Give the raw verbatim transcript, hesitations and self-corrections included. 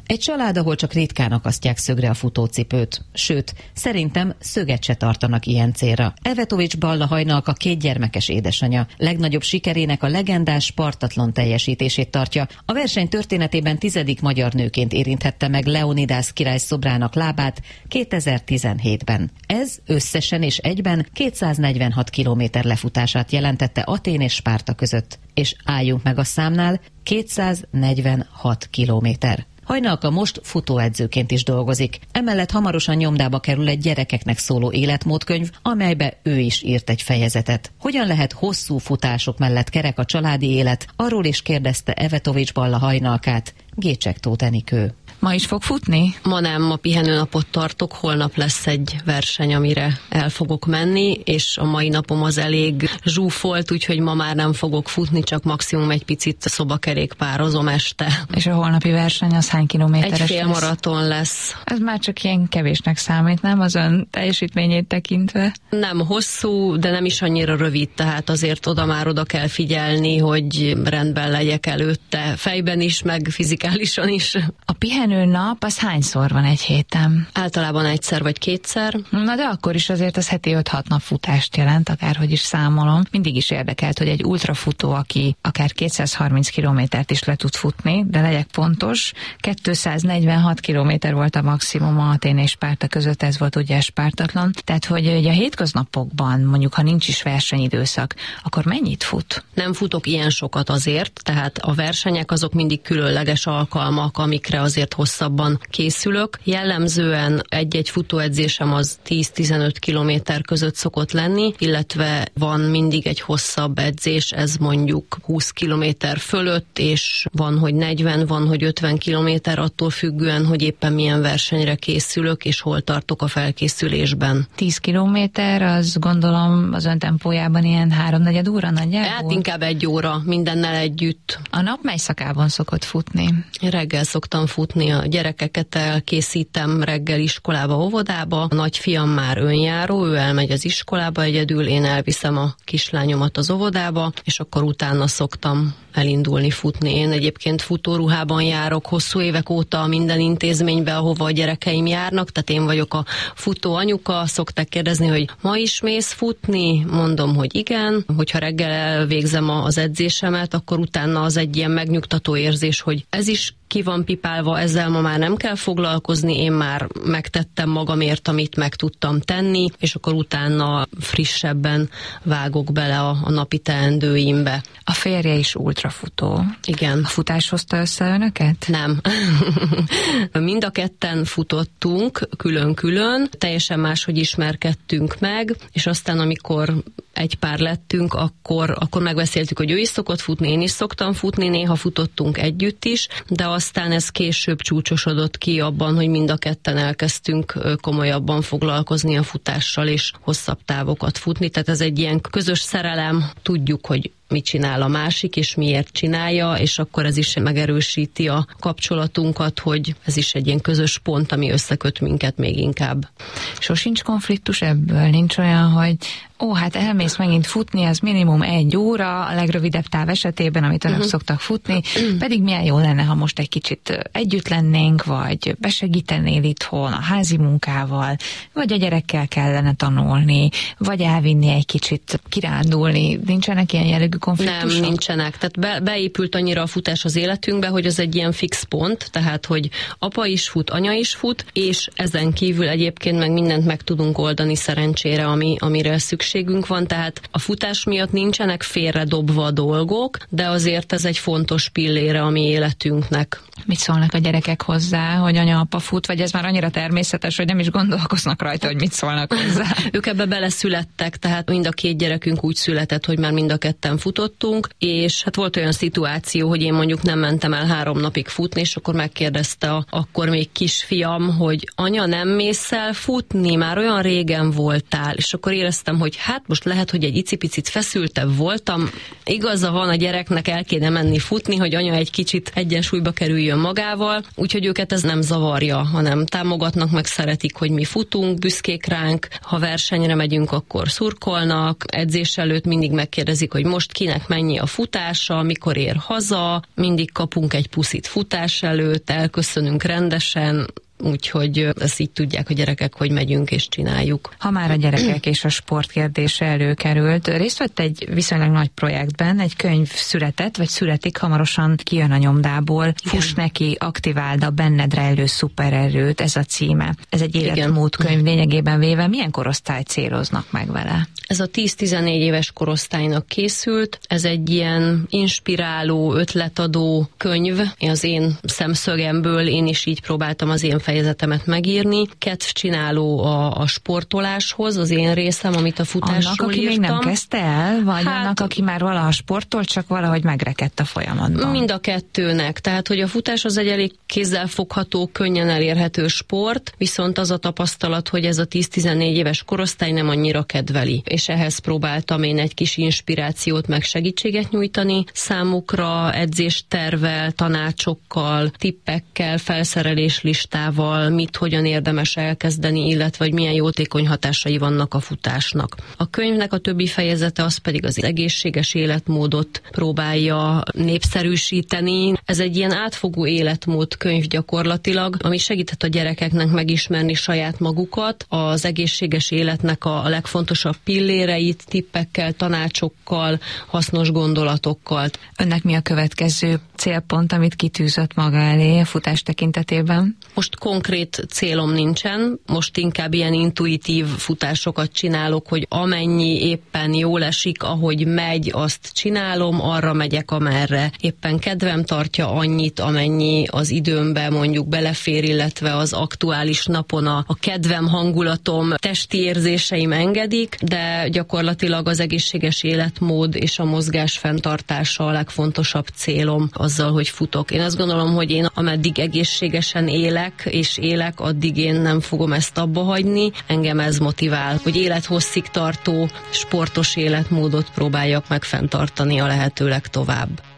Egy család, ahol csak ritkán akasztják szögre a futócipőt. Sőt, szerintem szöget se tartanak ilyen célra. Evetovics Balla Hajnalka két gyermekes édesanyja. Legnagyobb sikerének a legendás Spartathlon teljesítését tartja. A verseny történetében tizedik magyar nőként érinthette meg Leonidas király szobrának lábát kétezer-tizenhétben. Ez összesen és egyben kétszáznegyvenhat kilométer lefutását jelentette Atén és Spárta között. És álljunk meg a számnál, kétszáznegyvenhat kilométer. Hajnalka most futóedzőként is dolgozik. Emellett hamarosan nyomdába kerül egy gyerekeknek szóló életmódkönyv, amelybe ő is írt egy fejezetet. Hogyan lehet hosszú futások mellett kerek a családi élet? Arról is kérdezte Evetovics Balla Hajnalkát Gécsek Tóth Enikő. Ma is fog futni? Ma nem, ma pihenőnapot tartok, holnap lesz egy verseny, amire el fogok menni, és a mai napom az elég zsúfolt, úgyhogy ma már nem fogok futni, csak maximum egy picit szobakerékpározom este. És a holnapi verseny az hány kilométeres Egy fél lesz? maraton lesz. Ez már csak ilyen kevésnek számít, nem? Az ön teljesítményét tekintve? Nem hosszú, de nem is annyira rövid, tehát azért oda már oda kell figyelni, hogy rendben legyek előtte, fejben is, meg fizikálisan is. A pihenő nap az hányszor van egy héten? Általában egyszer vagy kétszer. Na de akkor is azért az heti öt-hat nap futást jelent, akárhogy is számolom. Mindig is érdekelt, hogy egy ultrafutó, aki akár kétszázharminc kilométert is le tud futni, de legyek pontos, kétszáznegyvenhat kilométer volt a maximum a Atén és Spárta között, ez volt ugye Spartathlon. Tehát, hogy ugye a hétköznapokban, mondjuk ha nincs is versenyidőszak, akkor mennyit fut? Nem futok ilyen sokat azért, tehát a versenyek azok mindig különleges alkalmak, amikre azért hosszabban készülök. Jellemzően egy-egy futóedzésem az tíz-tizenöt kilométer között szokott lenni, illetve van mindig egy hosszabb edzés, ez mondjuk húsz kilométer fölött, és van, hogy negyven, van, hogy ötven kilométer, attól függően, hogy éppen milyen versenyre készülök, és hol tartok a felkészülésben. tíz kilométer, az gondolom az ön tempójában ilyen háromnegyed óra nagyjából? Hát inkább egy óra mindennel együtt. A nap mely szakában szokott futni? Reggel szoktam futni, a gyerekeket elkészítem reggel iskolába, óvodába. A nagyfiam már önjáró, ő elmegy az iskolába egyedül, én elviszem a kislányomat az óvodába, és akkor utána szoktam elindulni futni. Én egyébként futóruhában járok hosszú évek óta minden intézménybe, ahova a gyerekeim járnak, tehát én vagyok a futó anyuka. Szokták kérdezni, hogy ma is mész futni? Mondom, hogy igen. Hogyha reggel elvégzem az edzésemet, akkor utána az egy ilyen megnyugtató érzés, hogy ez is ki van pipálva, ezzel ma már nem kell foglalkozni, én már megtettem magamért, amit meg tudtam tenni, és akkor utána frissebben vágok bele a, a napi teendőimbe. A férje is ultrafutó. Igen. A futás hozta össze önöket? Nem. Mind a ketten futottunk külön-külön, teljesen máshogy ismerkedtünk meg, és aztán amikor egy pár lettünk, akkor, akkor megbeszéltük, hogy ő is szokott futni, én is szoktam futni, néha futottunk együtt is, de aztán ez később csúcsosodott ki abban, hogy mind a ketten elkezdtünk komolyabban foglalkozni a futással és hosszabb távokat futni, tehát ez egy ilyen közös szerelem, tudjuk, hogy mit csinál a másik, és miért csinálja, és akkor ez is megerősíti a kapcsolatunkat, hogy ez is egy ilyen közös pont, ami összeköt minket még inkább. Sosincs konfliktus ebből? Nincs olyan, hogy ó, hát elmész megint futni, az minimum egy óra, a legrövidebb táv esetében, amit önök uh-huh. szoktak futni, pedig milyen jó lenne, ha most egy kicsit együtt lennénk, vagy besegítenél itthon a házi munkával, vagy a gyerekkel kellene tanulni, vagy elvinni egy kicsit kirándulni. Nincsenek ilyen jellegű konfliktusok? Nem, nincsenek. Tehát be, beépült annyira a futás az életünkbe, hogy az egy ilyen fix pont, tehát, hogy apa is fut, anya is fut, és ezen kívül egyébként meg mindent meg tudunk oldani szerencsére, ami, amire szükségünk van, tehát a futás miatt nincsenek félredobva a dolgok, de azért ez egy fontos pillére a mi életünknek. Mit szólnak a gyerekek hozzá, hogy anya-apa fut, vagy ez már annyira természetes, hogy nem is gondolkoznak rajta, hogy mit szólnak hozzá? Ők ebbe beleszülettek, tehát mind a két gyerekünk úgy született, hogy már mind a ketten futottunk, és hát volt olyan szituáció, hogy én mondjuk nem mentem el három napig futni, és akkor megkérdezte a, akkor még kisfiam, hogy anya, nem mész el futni? Már olyan régen voltál, és akkor éreztem, hogy hát most lehet, hogy egy icipicit feszültebb voltam. Igaza van, a gyereknek el kéne menni futni, hogy anya egy kicsit egyensúlyba kerüljön magával, úgyhogy őket ez nem zavarja, hanem támogatnak, meg szeretik, hogy mi futunk, büszkék ránk, ha versenyre megyünk, akkor szurkolnak, edzés előtt mindig megkérdezik, hogy most kinek mennyi a futása, mikor ér haza, mindig kapunk egy puszit futás előtt, elköszönünk rendesen, úgyhogy ezt így tudják a gyerekek, hogy megyünk és csináljuk. Ha már a gyerekek és a sport kérdése előkerült, részt vett egy viszonylag nagy projektben, egy könyv született, vagy születik, hamarosan kijön a nyomdából. Fuss neki, aktiváld a benned rejlő szupererőt, ez a címe. Ez egy életmód könyv lényegében véve. Milyen korosztályt céloznak meg vele? Ez a tíz-tizennégy éves korosztálynak készült. Ez egy ilyen inspiráló, ötletadó könyv. Az én szemszögemből én is így próbáltam az én fejezetemet megírni. Kedvcsináló a, a sportoláshoz, az én részem, amit a futásról annak, aki írtam. még nem kezdte el, vagy hát, annak, aki már valaha sportol, csak valahogy megrekedt a folyamatban? Mind a kettőnek. Tehát, hogy a futás az egy elég kézzelfogható, könnyen elérhető sport, viszont az a tapasztalat, hogy ez a tíz-tizennégy éves korosztály nem annyira kedveli. És ehhez próbáltam én egy kis inspirációt, meg segítséget nyújtani számukra, edzéstervvel, tanácsokkal, tippekkel, felszerelés listával, mit, hogyan érdemes elkezdeni, illetve hogy milyen jótékony hatásai vannak a futásnak. A könyvnek a többi fejezete az pedig az egészséges életmódot próbálja népszerűsíteni. Ez egy ilyen átfogó életmód könyv gyakorlatilag, ami segíthet a gyerekeknek megismerni saját magukat, az egészséges életnek a legfontosabb pilléreit, tippekkel, tanácsokkal, hasznos gondolatokkal. Önnek mi a következő célpont, amit kitűzött maga elé a futás tekintetében? Most konkrét célom nincsen, most inkább ilyen intuitív futásokat csinálok, hogy amennyi éppen jól esik, ahogy megy, azt csinálom, arra megyek, amerre éppen kedvem tartja, annyit, amennyi az időmbe mondjuk belefér, illetve az aktuális napon a, a kedvem, hangulatom, testi érzéseim engedik, de gyakorlatilag az egészséges életmód és a mozgás fenntartása a legfontosabb célom azzal, hogy futok. Én azt gondolom, hogy én ameddig egészségesen élek, és élek, addig én nem fogom ezt abba hagyni. Engem ez motivál, hogy élethosszig tartó sportos életmódot próbáljak meg fenntartani a lehető legtovább.